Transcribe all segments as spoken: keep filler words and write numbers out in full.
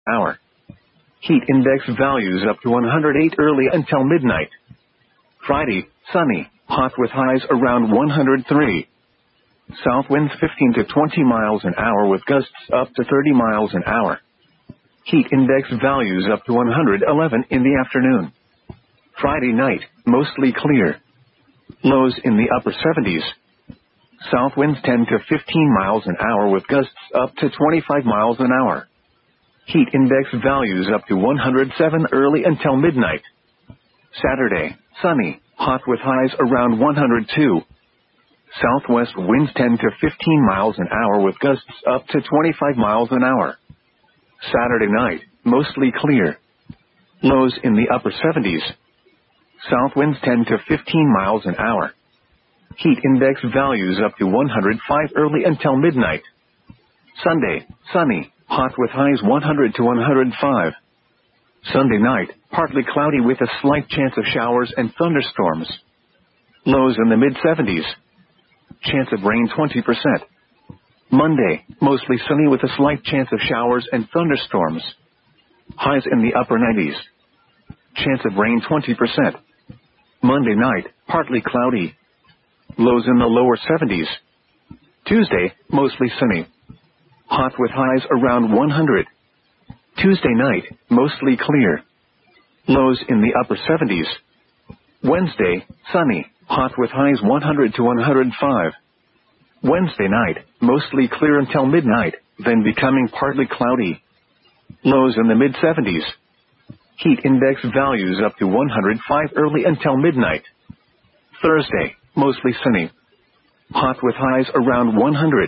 hour. Heat index values up to one hundred eight early until midnight. Friday, sunny, hot with highs around one hundred three. South winds fifteen to twenty miles an hour with gusts up to thirty miles an hour. Heat index values up to one hundred eleven in the afternoon. Friday night, mostly clear. Lows in the upper seventies. South winds ten to fifteen miles an hour with gusts up to twenty-five miles an hour. Heat index values up to one hundred seven early until midnight. Saturday, sunny, hot with highs around one hundred two. Southwest winds ten to fifteen miles an hour with gusts up to twenty-five miles an hour. Saturday night, mostly clear. Lows in the upper seventies. South winds ten to fifteen miles an hour. Heat index values up to one hundred five early until midnight. Sunday, sunny, hot with highs one hundred to one hundred five. Sunday night, partly cloudy with a slight chance of showers and thunderstorms. Lows in the mid seventies. Chance of rain twenty percent. Monday, mostly sunny with a slight chance of showers and thunderstorms. Highs in the upper nineties. Chance of rain twenty percent. Monday night, partly cloudy. Lows in the lower seventies. Tuesday, mostly sunny. Hot with highs around one hundred. Tuesday night, mostly clear. Lows in the upper seventies. Wednesday, sunny, hot with highs one hundred to one hundred five. Wednesday night, mostly clear until midnight, then becoming partly cloudy. Lows in the mid seventies. Heat index values up to one hundred five early until midnight. Thursday, mostly sunny. Hot with highs around one hundred.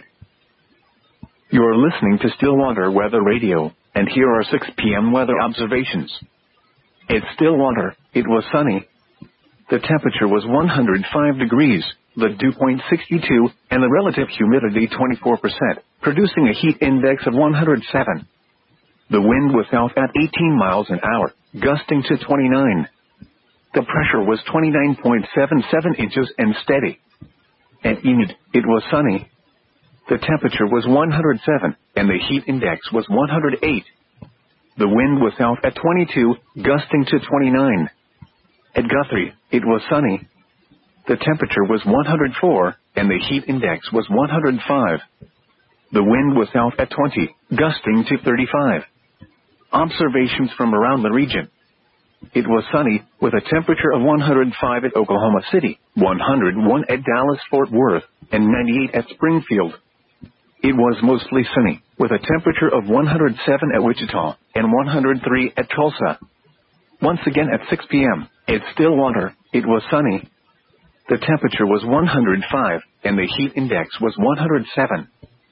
You're listening to Stillwater Weather Radio, and here are six p m weather observations. At Stillwater, it was sunny. The temperature was one hundred five degrees, the dew point sixty-two, and the relative humidity twenty-four percent, producing a heat index of one hundred seven. The wind was south at eighteen miles an hour, gusting to twenty-nine. The pressure was twenty-nine point seven seven inches and steady. At Enid, it was sunny. The temperature was one hundred seven, and the heat index was one hundred eight. The wind was south at twenty-two, gusting to twenty-nine. At Guthrie, it was sunny. The temperature was one hundred four, and the heat index was one hundred five. The wind was south at twenty, gusting to thirty-five. Observations from around the region. It was sunny, with a temperature of one hundred five at Oklahoma City, one hundred one at Dallas-Fort Worth, and ninety-eight at Springfield. It was mostly sunny, with a temperature of one hundred seven at Wichita, and one hundred three at Tulsa. Once again at six p m, at Stillwater, it was sunny. The temperature was one hundred five, and the heat index was one hundred seven.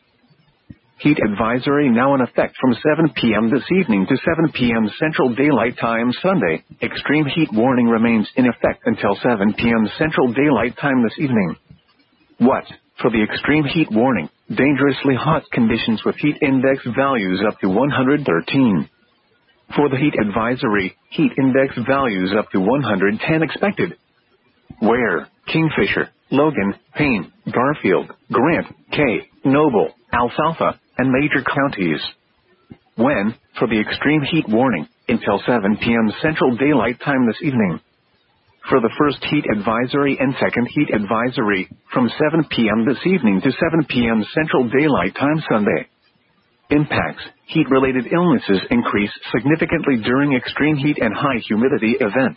Heat advisory now in effect from seven p m this evening to seven p m Central Daylight Time Sunday. Extreme heat warning remains in effect until seven p m Central Daylight Time this evening. What? For the extreme heat warning, dangerously hot conditions with heat index values up to one hundred thirteen. For the heat advisory, heat index values up to one hundred ten expected. Where? Kingfisher, Logan, Payne, Garfield, Grant, Kay, Noble, Alfalfa, and major counties. When? For the extreme heat warning, until seven p m Central Daylight Time this evening. For the first heat advisory and second heat advisory, from seven p m this evening to seven p m Central Daylight Time Sunday. Impacts: heat-related illnesses increase significantly during extreme heat and high humidity events.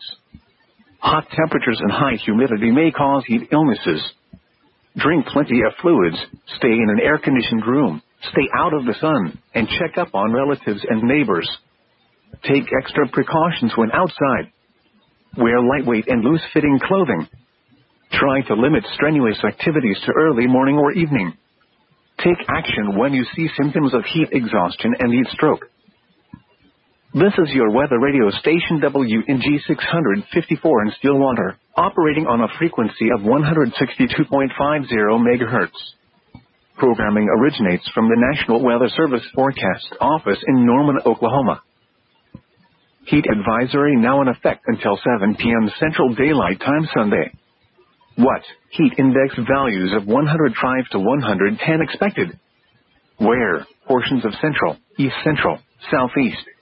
Hot temperatures and high humidity may cause heat illnesses. Drink plenty of fluids, stay in an air-conditioned room, stay out of the sun, and check up on relatives and neighbors. Take extra precautions when outside. Wear lightweight and loose-fitting clothing. Try to limit strenuous activities to early morning or evening. Take action when you see symptoms of heat exhaustion and heat stroke. This is your weather radio station W N G six fifty-four in Stillwater, operating on a frequency of one hundred sixty-two point five zero megahertz. Programming originates from the National Weather Service Forecast Office in Norman, Oklahoma. Heat advisory now in effect until seven p m Central Daylight Time Sunday. What? Heat index values of one hundred five to one hundred ten expected. Where? Portions of central, east central, southeast,